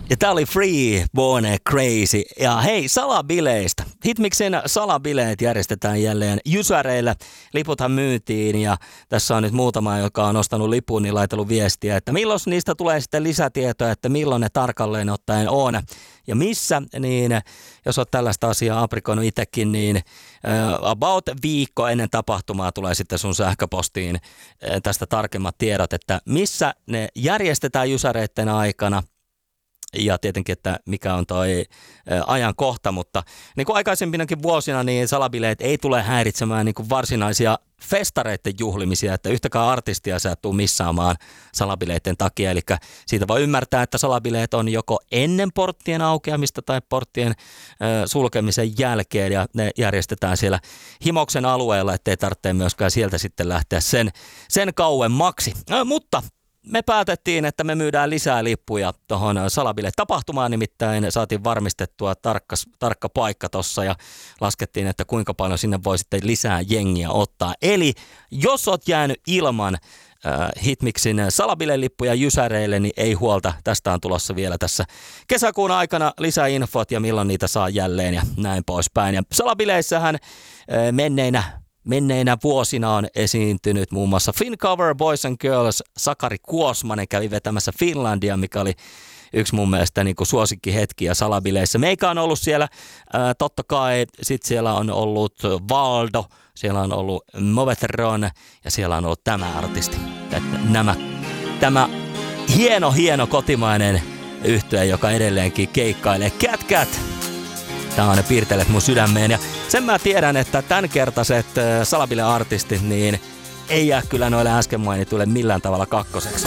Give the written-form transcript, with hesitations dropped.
Ja tää oli Free Born Crazy. Ja hei, salabileistä. Hitmixin salabileet järjestetään jälleen Jysäreillä. Liputhan myytiin ja tässä on nyt muutama, joka on ostanut lipun, niin laitellut viestiä, että milloin niistä tulee sitten lisätietoa, että milloin ne tarkalleen ottaen on. Ja missä, niin jos olet tällaista asiaa aprikoinut itsekin, niin about viikko ennen tapahtumaa tulee sitten sun sähköpostiin tästä tarkemmat tiedot, että missä ne järjestetään Jysäreiden aikana. Ja tietenkin, että mikä on toi ajankohta, mutta niin kuin aikaisempinakin vuosina, niin salabileet ei tule häiritsemään niin kuin varsinaisia festareiden juhlimisia, että yhtäkään artistia sä et tuu missaamaan salabileiden takia. Eli siitä voi ymmärtää, että salabileet on joko ennen porttien aukeamista tai porttien sulkemisen jälkeen, ja ne järjestetään siellä Himoksen alueella, ettei tarvitse myöskään sieltä sitten lähteä sen kauemmaksi. Mutta me päätettiin, että me myydään lisää lippuja tuohon salabile-tapahtumaan, nimittäin saatiin varmistettua tarkka paikka tuossa ja laskettiin, että kuinka paljon sinne voi sitten lisää jengiä ottaa. Eli jos oot jäänyt ilman Hitmixin salabile-lippuja Jysäreille, niin ei huolta, tästä on tulossa vielä tässä kesäkuun aikana lisäinfot ja milloin niitä saa jälleen ja näin poispäin. Ja salabileissähän menneinä vuosina on esiintynyt muun muassa Fincover, Boys and Girls, Sakari Kuosmanen kävi vetämässä Finlandia, mikä oli yksi mun mielestä niin kuin suosikkihetkiä salabileissä. Meikä on ollut siellä, totta kai, sitten siellä on ollut Valdo, siellä on ollut Movetron ja siellä on ollut tämä artisti. Tämä hieno kotimainen yhtye, joka edelleenkin keikkailee, Cat. Tämä on ne piirtelet mun sydämeen ja sen mä tiedän, että tämänkertaiset salabile-artistit niin ei jää kyllä noille äsken mainituille millään tavalla kakkoseksi.